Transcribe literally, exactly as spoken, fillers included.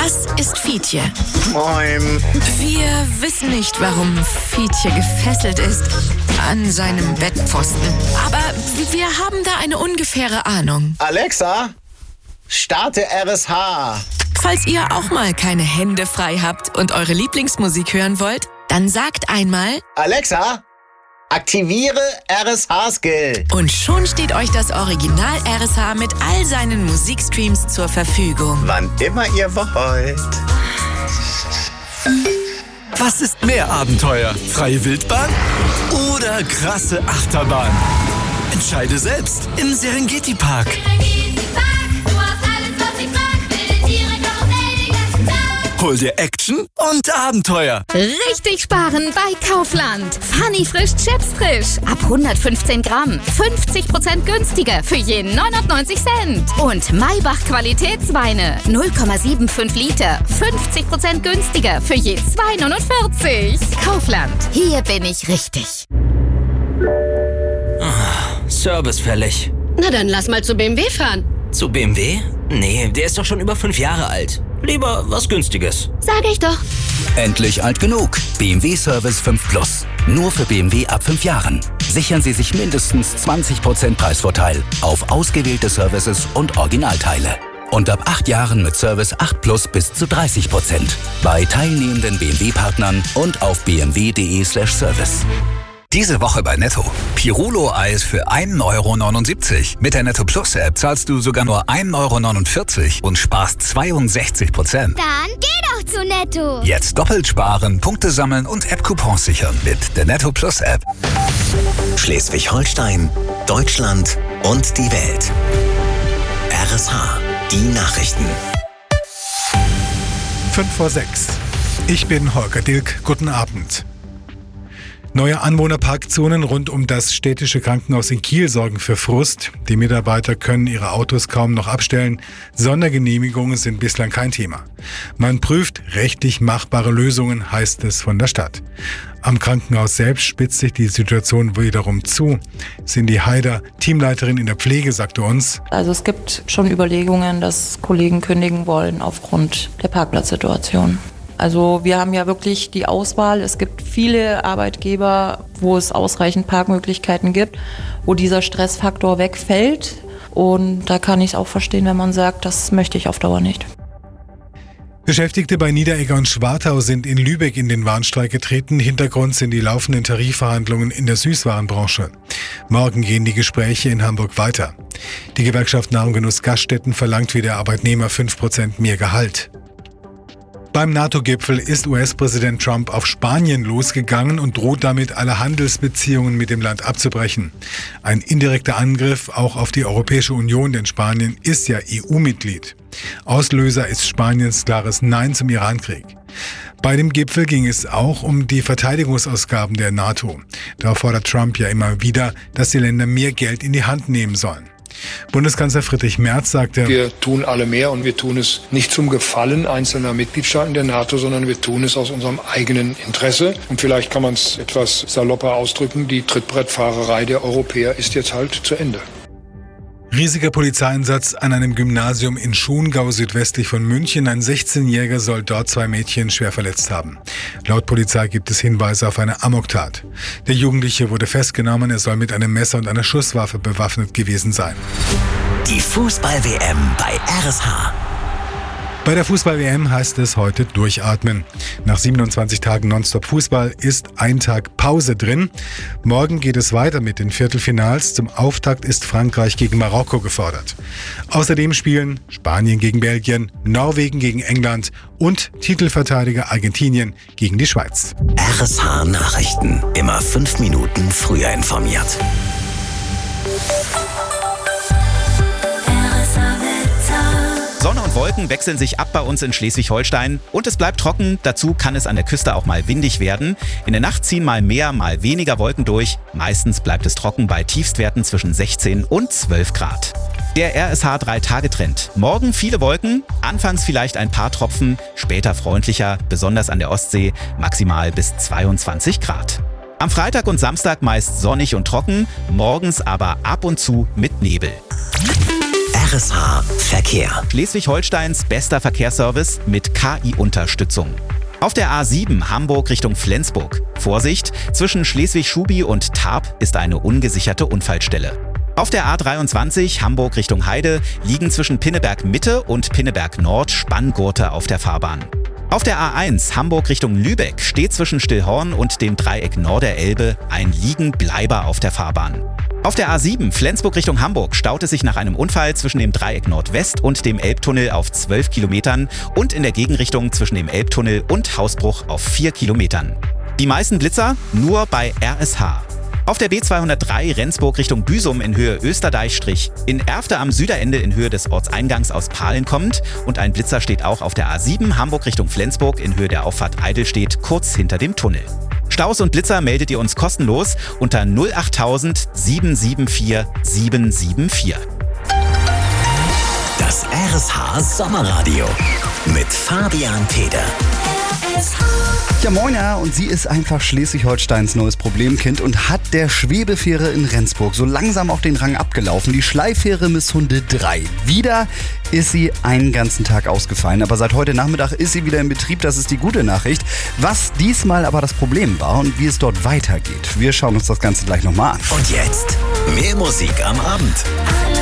Das ist Fietje. Moin. Wir wissen nicht, warum Fietje gefesselt ist an seinem Bettpfosten. Aber wir haben da eine ungefähre Ahnung. Alexa, starte R S H. Falls ihr auch mal keine Hände frei habt und eure Lieblingsmusik hören wollt, dann sagt einmal: Alexa, aktiviere R S H-Skill. Und schon steht euch das Original R S H mit all seinen Musikstreams zur Verfügung. Wann immer ihr wollt. Was ist mehr Abenteuer? Freie Wildbahn oder krasse Achterbahn? Entscheide selbst im Serengeti Park. Hol dir Action und Abenteuer. Richtig sparen bei Kaufland. Funny frisch Chips frisch. Ab hundertfünfzehn Gramm. fünfzig Prozent günstiger für je neunundneunzig Cent. Und Maybach Qualitätsweine. null Komma fünfundsiebzig Liter. fünfzig Prozent günstiger für je zwei neunundvierzig. Kaufland. Hier bin ich richtig. Oh, Service fällig. Na dann lass mal zu B M W fahren. Zu B M W? Nee, der ist doch schon über fünf Jahre alt. Lieber was Günstiges. Sag ich doch. Endlich alt genug. B M W Service fünf Plus. Nur für B M W ab fünf Jahren. Sichern Sie sich mindestens zwanzig Prozent Preisvorteil auf ausgewählte Services und Originalteile. Und ab acht Jahren mit Service acht Plus bis zu dreißig Prozent. Bei teilnehmenden B M W-Partnern und auf b m w punkt d e slash service. Diese Woche bei Netto. Pirolo-Eis für ein Euro neunundsiebzig. Mit der Netto Plus App zahlst du sogar nur ein Euro neunundvierzig und sparst zweiundsechzig Prozent. Dann geh doch zu Netto. Jetzt doppelt sparen, Punkte sammeln und App-Coupons sichern mit der Netto Plus App. Schleswig-Holstein, Deutschland und die Welt. R S H, die Nachrichten. Fünf vor sechs. Ich bin Holger Dilk. Guten Abend. Neue Anwohnerparkzonen rund um das städtische Krankenhaus in Kiel sorgen für Frust. Die Mitarbeiter können ihre Autos kaum noch abstellen. Sondergenehmigungen sind bislang kein Thema. Man prüft rechtlich machbare Lösungen, heißt es von der Stadt. Am Krankenhaus selbst spitzt sich die Situation wiederum zu. Cindy Haider, Teamleiterin in der Pflege, sagte uns: Also es gibt schon Überlegungen, dass Kollegen kündigen wollen aufgrund der Parkplatzsituation. Also wir haben ja wirklich die Auswahl. Es gibt viele Arbeitgeber, wo es ausreichend Parkmöglichkeiten gibt, wo dieser Stressfaktor wegfällt. Und da kann ich es auch verstehen, wenn man sagt, das möchte ich auf Dauer nicht. Beschäftigte bei Niederegger und Schwartau sind in Lübeck in den Warnstreik getreten. Hintergrund sind die laufenden Tarifverhandlungen in der Süßwarenbranche. Morgen gehen die Gespräche in Hamburg weiter. Die Gewerkschaft Nahrungsgenuss Gaststätten verlangt wie der Arbeitnehmer fünf Prozent mehr Gehalt. Beim NATO-Gipfel ist U S-Präsident Trump auf Spanien losgegangen und droht damit, alle Handelsbeziehungen mit dem Land abzubrechen. Ein indirekter Angriff auch auf die Europäische Union, denn Spanien ist ja E U-Mitglied. Auslöser ist Spaniens klares Nein zum Irankrieg. Bei dem Gipfel ging es auch um die Verteidigungsausgaben der NATO. Da fordert Trump ja immer wieder, dass die Länder mehr Geld in die Hand nehmen sollen. Bundeskanzler Friedrich Merz sagte: Wir tun alle mehr und wir tun es nicht zum Gefallen einzelner Mitgliedstaaten der NATO, sondern wir tun es aus unserem eigenen Interesse. Und vielleicht kann man es etwas salopper ausdrücken, die Trittbrettfahrerei der Europäer ist jetzt halt zu Ende. Riesiger Polizeieinsatz an einem Gymnasium in Schongau südwestlich von München. Ein sechzehnjähriger soll dort zwei Mädchen schwer verletzt haben. Laut Polizei gibt es Hinweise auf eine Amoktat. Der Jugendliche wurde festgenommen. Er soll mit einem Messer und einer Schusswaffe bewaffnet gewesen sein. Die Fußball-W M bei R S H. Bei der Fußball-W M heißt es heute durchatmen. Nach siebenundzwanzig Tagen Nonstop-Fußball ist ein Tag Pause drin. Morgen geht es weiter mit den Viertelfinals. Zum Auftakt ist Frankreich gegen Marokko gefordert. Außerdem spielen Spanien gegen Belgien, Norwegen gegen England und Titelverteidiger Argentinien gegen die Schweiz. R S H Nachrichten. Immer fünf Minuten früher informiert. Sonne und Wolken wechseln sich ab bei uns in Schleswig-Holstein und es bleibt trocken. Dazu kann es an der Küste auch mal windig werden. In der Nacht ziehen mal mehr, mal weniger Wolken durch. Meistens bleibt es trocken bei Tiefstwerten zwischen sechzehn und zwölf Grad. Der R S H drei Tage Trend. Morgen viele Wolken, anfangs vielleicht ein paar Tropfen, später freundlicher, besonders an der Ostsee, maximal bis zweiundzwanzig Grad. Am Freitag und Samstag meist sonnig und trocken, morgens aber ab und zu mit Nebel. R S H Verkehr. Schleswig-Holsteins bester Verkehrsservice mit K I-Unterstützung. Auf der A sieben Hamburg Richtung Flensburg. Vorsicht, zwischen Schleswig-Schubi und Tarp ist eine ungesicherte Unfallstelle. Auf der A dreiundzwanzig Hamburg Richtung Heide liegen zwischen Pinneberg Mitte und Pinneberg Nord Spanngurte auf der Fahrbahn. Auf der A eins Hamburg Richtung Lübeck steht zwischen Stillhorn und dem Dreieck Norderelbe ein Liegenbleiber auf der Fahrbahn. Auf der A sieben Flensburg Richtung Hamburg staut es sich nach einem Unfall zwischen dem Dreieck Nordwest und dem Elbtunnel auf zwölf Kilometern und in der Gegenrichtung zwischen dem Elbtunnel und Hausbruch auf vier Kilometern. Die meisten Blitzer nur bei R S H. Auf der B zweihundertdrei Rendsburg Richtung Büsum in Höhe Österdeich-, in Erfte am Süderende in Höhe des Ortseingangs aus Pahlen kommend und ein Blitzer steht auch auf der A sieben Hamburg Richtung Flensburg in Höhe der Auffahrt Eidelstedt kurz hinter dem Tunnel. Staus und Blitzer meldet ihr uns kostenlos unter null achttausend sieben sieben vier sieben sieben vier. Das R S H Sommerradio mit Fabian Teder. Ja, moina, und sie ist einfach Schleswig-Holsteins neues Problemkind und hat der Schwebefähre in Rendsburg so langsam auch den Rang abgelaufen. Die Schleifähre Misshunde drei. Wieder ist sie einen ganzen Tag ausgefallen, aber seit heute Nachmittag ist sie wieder in Betrieb, das ist die gute Nachricht. Was diesmal aber das Problem war und wie es dort weitergeht, wir schauen uns das Ganze gleich nochmal an. Und jetzt mehr Musik am Abend.